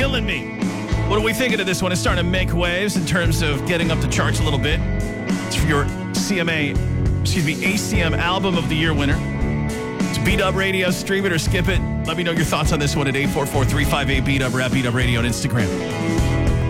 killing me. What are we thinking of this one? It's starting to make waves in terms of getting up the charts a little bit. It's for your ACM Album of the Year winner. It's B-Dub Radio. Stream it or skip it. Let me know your thoughts on this one at 844-358-B-Dub or at B-Dub Radio on Instagram.